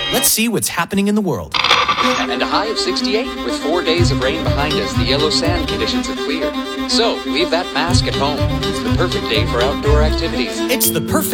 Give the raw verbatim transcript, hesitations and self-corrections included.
Let's see what's happening in the world. And a high of sixty-eight. With four days of rain behind us, the yellow sand conditions have cleared. So, leave that mask at home. It's the perfect day for outdoor activities. It's the perfect